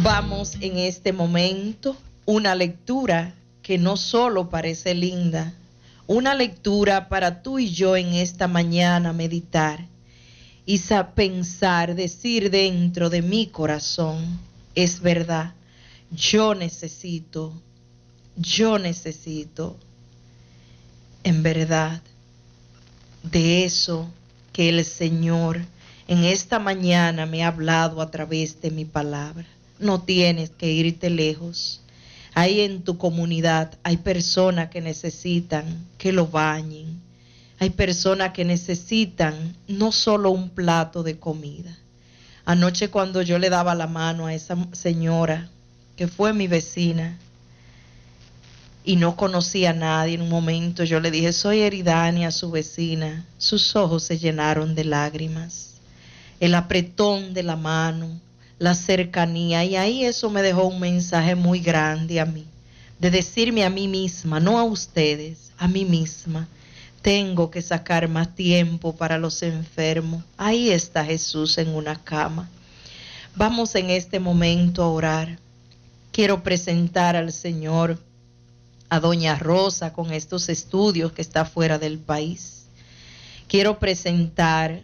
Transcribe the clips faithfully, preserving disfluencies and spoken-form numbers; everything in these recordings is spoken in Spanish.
Vamos en este momento una lectura que no solo parece linda, una lectura para tú y yo en esta mañana meditar y pensar, decir dentro de mi corazón, es verdad, yo necesito, yo necesito, en verdad, de eso que el Señor en esta mañana me ha hablado a través de mi palabra. No tienes que irte lejos. Ahí en tu comunidad hay personas que necesitan que lo bañen. Hay personas que necesitan no solo un plato de comida. Anoche cuando yo le daba la mano a esa señora que fue mi vecina y no conocía a nadie, en un momento yo le dije, soy Eridania, su vecina. Sus ojos se llenaron de lágrimas. El apretón de la mano, la cercanía, y ahí eso me dejó un mensaje muy grande a mí, de decirme a mí misma, no a ustedes, a mí misma, tengo que sacar más tiempo para los enfermos. Ahí está Jesús en una cama. Vamos en este momento a orar. Quiero presentar al Señor a doña Rosa con estos estudios que está fuera del país. Quiero presentar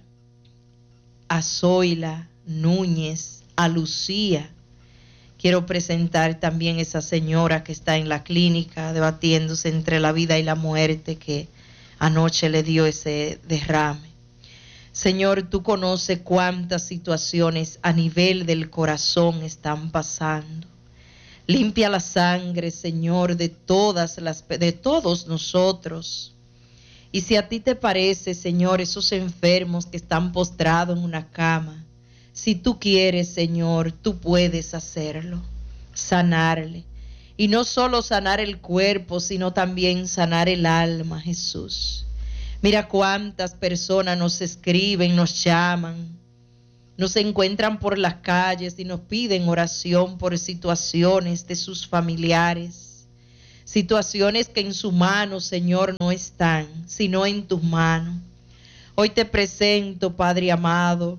a Zoila Núñez, a Lucía. Quiero presentar también a esa señora que está en la clínica debatiéndose entre la vida y la muerte, que anoche le dio ese derrame. Señor, tú conoces cuántas situaciones a nivel del corazón están pasando. Limpia la sangre, Señor, de todas las, de todos nosotros. Y si a ti te parece, Señor, esos enfermos que están postrados en una cama, si tú quieres, Señor, tú puedes hacerlo, sanarle. Y no solo sanar el cuerpo, sino también sanar el alma, Jesús. Mira cuántas personas nos escriben, nos llaman, nos encuentran por las calles y nos piden oración por situaciones de sus familiares. Situaciones que en su mano, Señor, no están, sino en tus manos. Hoy te presento, Padre amado,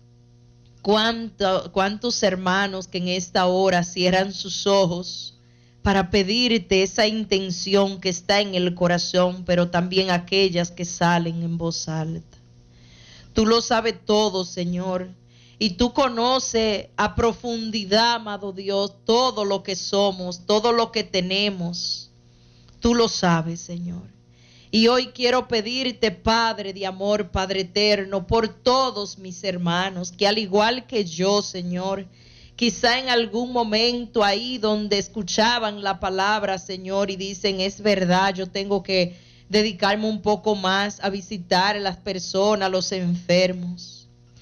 cuánto, cuántos hermanos que en esta hora cierran sus ojos para pedirte esa intención que está en el corazón, pero también aquellas que salen en voz alta. Tú lo sabes todo, Señor, y tú conoces a profundidad, amado Dios, todo lo que somos, todo lo que tenemos. Tú lo sabes, Señor. Y hoy quiero pedirte, Padre de amor, Padre eterno, por todos mis hermanos, que al igual que yo, Señor, quizá en algún momento ahí donde escuchaban la palabra, Señor, y dicen, es verdad, yo tengo que dedicarme un poco más a visitar a las personas, a los enfermos.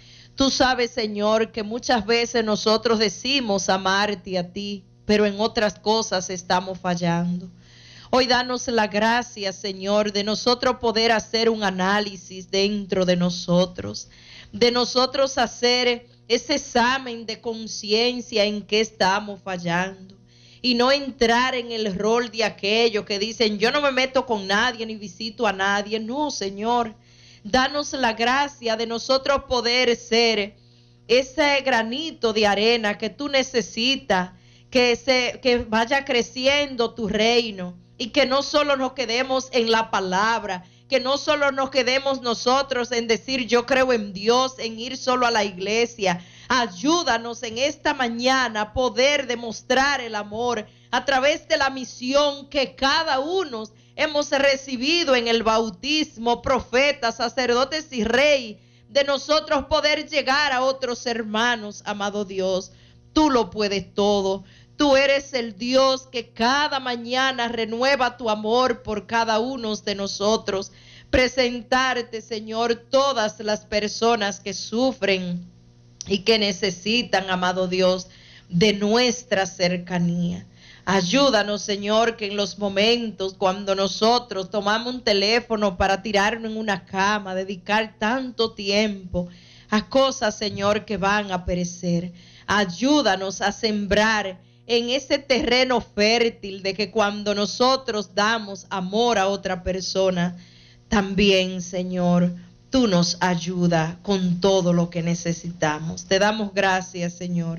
Tú sabes, Señor, que muchas veces nosotros decimos amarte a ti, pero en otras cosas estamos fallando. Hoy danos la gracia, Señor, de nosotros poder hacer un análisis dentro de nosotros, de nosotros hacer ese examen de conciencia en que estamos fallando y no entrar en el rol de aquellos que dicen, yo no me meto con nadie ni visito a nadie. No, Señor. Danos la gracia de nosotros poder ser ese granito de arena que tú necesitas, que, se, que vaya creciendo tu reino y que no solo nos quedemos en la palabra, que no solo nos quedemos nosotros en decir yo creo en Dios, en ir solo a la iglesia. Ayúdanos en esta mañana a poder demostrar el amor a través de la misión que cada uno hemos recibido en el bautismo, profetas, sacerdotes y rey, de nosotros poder llegar a otros hermanos, amado Dios. Tú lo puedes todo. Tú eres el Dios que cada mañana renueva tu amor por cada uno de nosotros. Presentarte, Señor, todas las personas que sufren y que necesitan, amado Dios, de nuestra cercanía. Ayúdanos, Señor, que en los momentos cuando nosotros tomamos un teléfono para tirarnos en una cama, dedicar tanto tiempo a cosas, Señor, que van a perecer. Ayúdanos a sembrar en ese terreno fértil de que cuando nosotros damos amor a otra persona, también, Señor, tú nos ayudas con todo lo que necesitamos. Te damos gracias, Señor.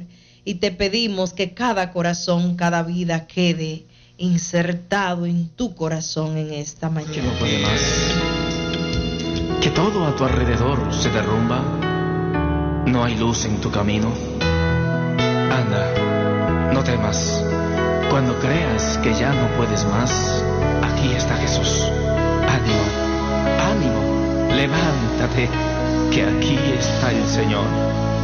y te pedimos que cada corazón, cada vida quede insertado en tu corazón en esta mañana. Que no puede más, que todo a tu alrededor se derrumba, no hay luz en tu camino. Anda, no temas, cuando creas que ya no puedes más, aquí está Jesús. Ánimo, ánimo, levántate, que aquí está el Señor.